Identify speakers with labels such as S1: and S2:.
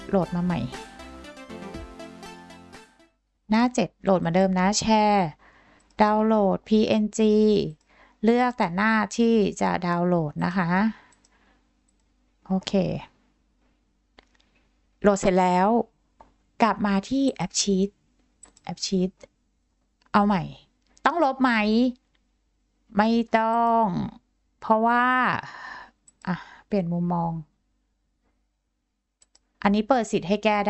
S1: โหลดมาใหม่หน้า7โหลดมาเดิมนะแชร์ดาวน์โหลด PNG เลือกแต่หน้าที่จะดาวน์โหลดนะคะโอเคโหลดเสร็จแล้วกลับมาที่แอปชีตเอาใหม่ต้องลบไหมไม่ต้องเพราะว่าเปลี่ยนมุมมองอันนี้เปิดสิทธิ์ให้แก้ได้